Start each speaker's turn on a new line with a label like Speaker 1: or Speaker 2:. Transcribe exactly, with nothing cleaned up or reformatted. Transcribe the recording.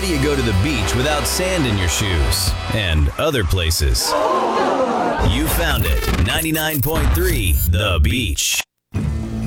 Speaker 1: do you go to the beach without sand in your shoes? And other places. You found it. ninety-nine point three The Beach.